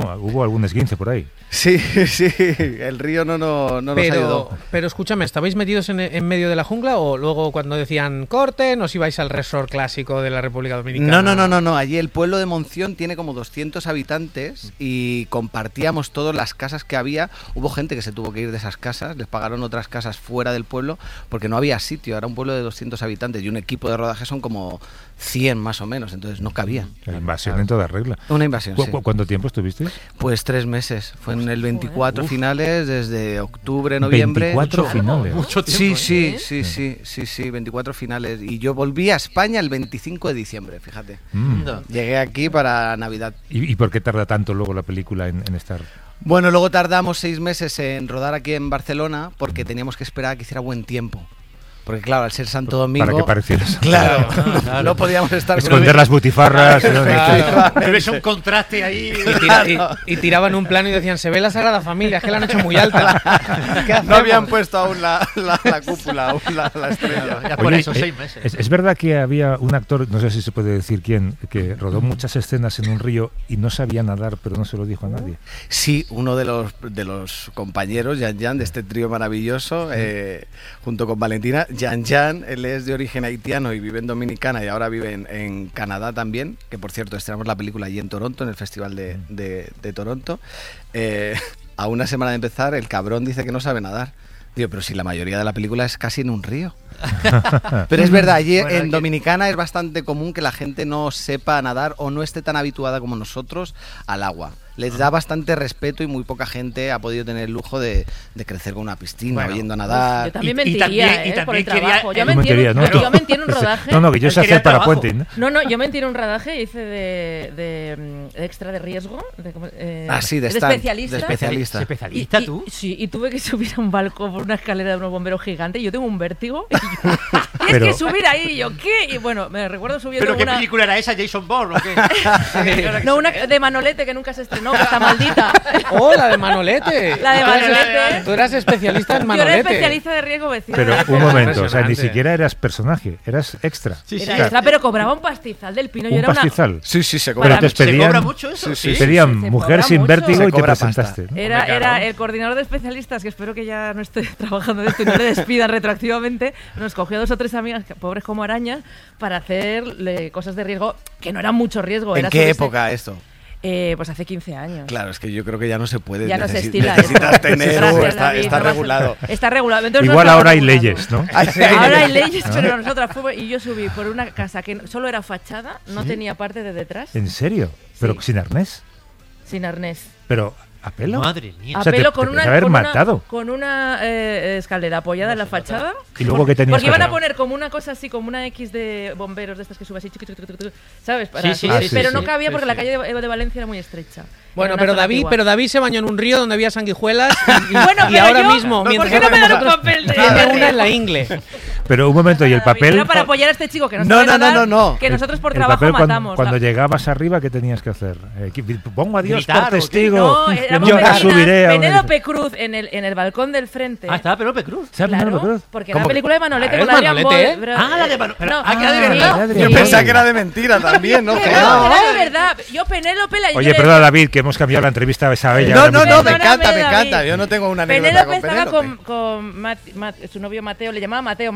¿no? Hubo algún esguince por ahí. Sí, el río no nos ayudó. Pero escúchame, ¿estabais metidos en medio de la jungla o luego cuando decían corten os ibais al resort clásico de la República Dominicana? No. Allí el pueblo de Monción tiene como 200 habitantes y compartíamos todas las casas que había. Hubo gente que se tuvo que ir de esas casas, les pagaron otras casas fuera del pueblo porque no había sitio. Era un pueblo de 200 habitantes y un equipo de rodaje son como 100 más o menos, entonces no cabía. La invasión en toda regla. Una invasión, sí. ¿Cuánto tiempo estuvisteis? Pues 3 meses. Fue en el 24 finales, desde octubre, noviembre. 24 finales. Mucho tiempo. Sí, 24 finales. Y yo volví a España el 25 de diciembre, fíjate. Llegué aquí para Navidad. ¿Y por qué tarda tanto luego la película en estar...? Bueno, luego tardamos 6 meses en rodar aquí en Barcelona porque teníamos que esperar a que hiciera buen tiempo. Porque claro, al ser Santo Domingo... Para que parecieras... Claro, no podíamos estar... Esconder las butifarras... Ves un contraste ahí... Y tiraban un plano y decían, se ve la Sagrada Familia, es que la han hecho muy alta. No habían puesto aún la cúpula, aún la estrella. Ya por eso, 6 meses. Es verdad que había un actor, no sé si se puede decir quién, que rodó muchas escenas en un río y no sabía nadar, pero no se lo dijo a nadie. Sí, uno de los compañeros, Jan, de este trío maravilloso, junto con Valentina. Jan, él es de origen haitiano y vive en Dominicana y ahora vive en Canadá también, que por cierto estrenamos la película allí en Toronto, en el Festival de Toronto. A una semana de empezar, el cabrón dice que no sabe nadar. Digo, pero si la mayoría de la película es casi en un río. Pero es verdad, allí en Dominicana es bastante común que la gente no sepa nadar o no esté tan habituada como nosotros al agua. Les da bastante respeto y muy poca gente ha podido tener el lujo de crecer con una piscina, yendo a nadar. Yo también mentiría, por el trabajo. Yo mentí en un rodaje. No, que yo sé hacer parapuente. No, yo mentí en un rodaje, hice de extra de riesgo. De especialista. ¿Especialista tú? Y tuve que subir a un balcón por una escalera de unos bomberos gigantes. Yo tengo un vértigo. Tienes que subir ahí. Y yo, ¿qué? Y bueno, me recuerdo subiendo ¿Pero qué película era esa? ¿Jason Bourne o qué? No, una de Manolete que nunca se estrenó. No, que está maldita. ¡Oh, la de Manolete! La de Manolete. Tú eras especialista en Manolete. Yo era especialista de riesgo vecino. Pero un momento, o sea, ni siquiera eras personaje, eras extra. Era extra, pero cobraba un pastizal del pino. ¿Un pastizal? Sí, se cobra. Pero te pedían, ¿se cobra mucho eso? Te pedían mujer sin vértigo y te presentaste. ¿No? Era el coordinador de especialistas, que espero que ya no esté trabajando de esto y no le despidan retroactivamente. Nos cogió 2 o 3 amigas, pobres como arañas, para hacer cosas de riesgo, que no eran mucho riesgo. ¿En qué época esto? Pues hace 15 años. Claro, es que yo creo que ya no se puede. Ya no se estila. Necesitas tener... está regulado. Está regulado. Entonces, igual ahora hay leyes, ¿no? Ahora hay leyes, pero nosotras fuimos y yo subí por una casa que solo era fachada, no tenía parte de detrás. ¿En serio? ¿Pero sin arnés? Sin arnés. ¿Pero a pelo? Madre mía. O sea, pelo con una escalera apoyada en la fachada. ¿Y luego qué tenías? Porque iban a poner como una cosa así, como una X de bomberos de estas que sube así, ¿sabes? Pero no cabía porque la calle de Valencia era muy estrecha. Bueno, pero David se bañó en un río donde había sanguijuelas y ahora mismo, ¿por qué no me dan un papel de tiene una en la ingle? Pero un momento, ¿y el papel? Era para apoyar a este chico que no sabe nadar, que nosotros por trabajo matamos. Cuando llegabas arriba, ¿qué tenías que hacer? Pongo a Dios por testigo. No, yo subiré. Penélope Cruz en el balcón del frente. Ah, estaba Penélope Cruz. Claro, porque era la película de Manolete con Adrián Boy. La de Manolete. Que era de verdad. Yo pensaba que era de mentira también, ¿no? Era de verdad. Yo Penélope la... Oye, perdona, David, que hemos cambiado la entrevista a esa bella. No, me encanta. Yo no tengo una anécdota con Penélope. Penélope estaba con su novio Mateo, le llamaba Matthew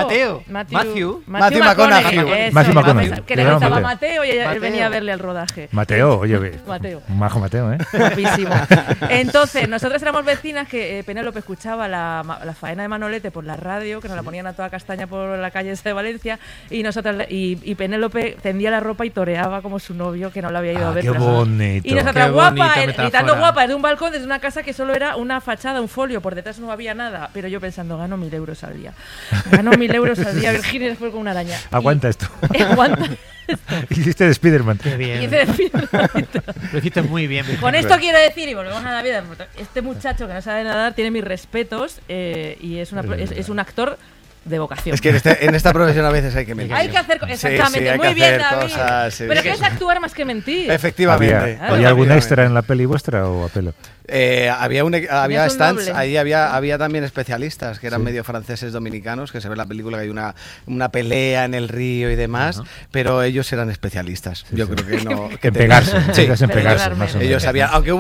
McConaughey. Que le gustaba Mateo y él venía a verle al rodaje. Mateo, majo Mateo, ¿eh? Guapísimo. Entonces, nosotros éramos vecinas que Penélope escuchaba la faena de Manolete por la radio, que nos la ponían a toda castaña por la calle de Valencia, y Penélope tendía la ropa y toreaba como su novio, que no la había ido a ver. ¡Qué bonito! Y nosotras gritando guapa desde un balcón, desde una casa que solo era una fachada, un folio, por detrás no había nada, pero yo pensando, gano 1.000 euros al día. Virginia, después con una araña. Aguanta esto. Aguanta. Hiciste de Spiderman. Qué bien. Lo hiciste muy bien. Con esto quiero decir, y volvemos a David, este muchacho que no sabe nadar tiene mis respetos y es un actor de vocación. Es que en esta profesión a veces hay que mentir. Hay que hacer exactamente, muy bien, David. Pero que es actuar más que mentir. Efectivamente. ¿Había algún extra en la peli vuestra o a pelo? Había stands, ahí había también especialistas que eran medio franceses dominicanos, que se ve en la película que hay una pelea en el río y demás, pero ellos eran especialistas. Yo creo que no. En pegarse, más o menos. Ellos sabían, aunque